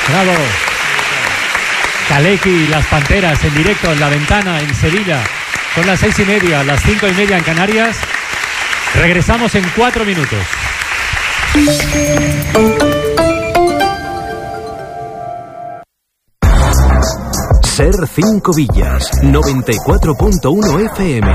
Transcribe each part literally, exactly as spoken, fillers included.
Bravo. Kaleki y las Panteras en directo en La Ventana en Sevilla. Son las seis y media, las cinco y media en Canarias. Regresamos en cuatro minutos. Ser cinco Villas, noventa y cuatro punto uno F M.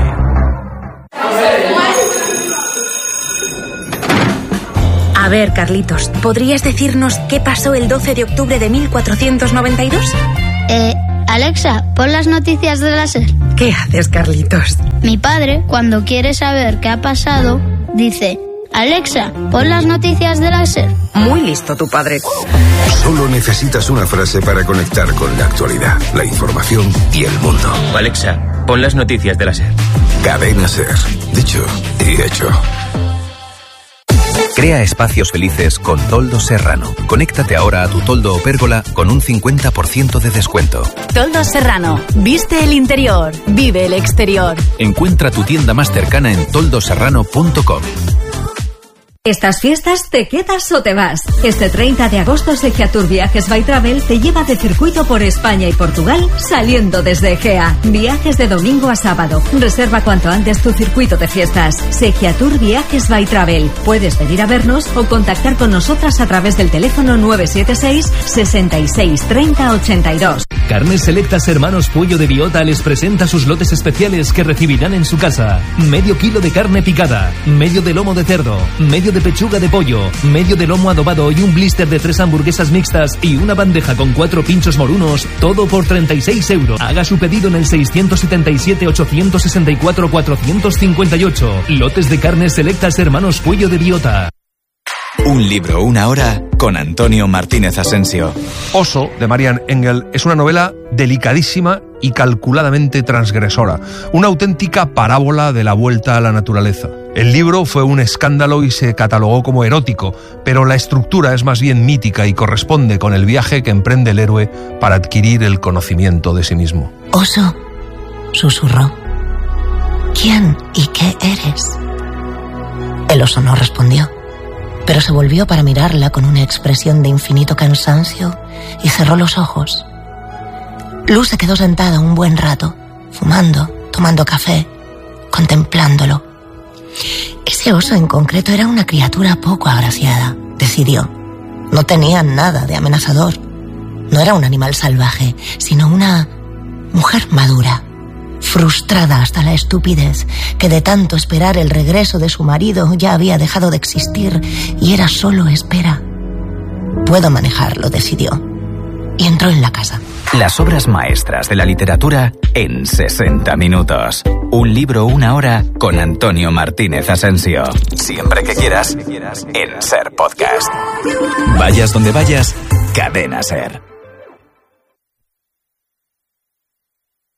A ver, Carlitos, ¿podrías decirnos qué pasó el doce de octubre de mil cuatrocientos noventa y dos? Eh, Alexa, pon las noticias de la SER. ¿Qué haces, Carlitos? Mi padre, cuando quiere saber qué ha pasado, dice: Alexa, pon las noticias de la SER. Muy listo tu padre. Solo necesitas una frase para conectar con la actualidad, la información y el mundo. Alexa, pon las noticias de la SER. Cadena SER. Dicho y hecho. Crea espacios felices con Toldos Serrano. Conéctate ahora a tu toldo o pérgola con un cincuenta por ciento de descuento. Toldos Serrano. Viste el interior, vive el exterior. Encuentra tu tienda más cercana en toldo serrano punto com. ¿Estas fiestas te quedas o te vas? Este treinta de agosto Segiatur Viajes by Travel te lleva de circuito por España y Portugal saliendo desde Egea. Viajes de domingo a sábado. Reserva cuanto antes tu circuito de fiestas. Segiatur Viajes by Travel. Puedes venir a vernos o contactar con nosotras a través del teléfono nueve siete seis, sesenta y seis, treinta, ochenta y dos. Carnes Selectas Hermanos Puello de Biota les presenta sus lotes especiales que recibirán en su casa. Medio kilo de carne picada, medio de lomo de cerdo, medio de pechuga de pollo, medio de lomo adobado y un blister de tres hamburguesas mixtas y una bandeja con cuatro pinchos morunos, todo por treinta y seis euros. Haga su pedido en el seiscientos setenta y siete, ochocientos sesenta y cuatro, cuatrocientos cincuenta y ocho. Lotes de Carnes Selectas Hermanos Puello de Biota. Un libro, una hora, con Antonio Martínez Asensio. Oso, de Marian Engel, es una novela delicadísima y calculadamente transgresora. Una auténtica parábola de la vuelta a la naturaleza. El libro fue un escándalo y se catalogó como erótico, pero la estructura es más bien mítica y corresponde con el viaje que emprende el héroe para adquirir el conocimiento de sí mismo. Oso, susurró. ¿Quién y qué eres? El oso no respondió, pero se volvió para mirarla con una expresión de infinito cansancio y cerró los ojos. Luz se quedó sentada un buen rato, fumando, tomando café, contemplándolo. Ese oso en concreto era una criatura poco agraciada, decidió. No tenía nada de amenazador. No era un animal salvaje, sino una mujer madura, frustrada hasta la estupidez, que de tanto esperar el regreso de su marido ya había dejado de existir y era solo espera. Puedo manejarlo, decidió. Y entró en la casa. Las obras maestras de la literatura en sesenta minutos. Un libro, una hora, con Antonio Martínez Asensio. Siempre que quieras, en SER Podcast. Vayas donde vayas, Cadena SER.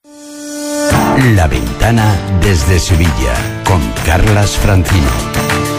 La Ventana desde Sevilla, con Carlas Francino.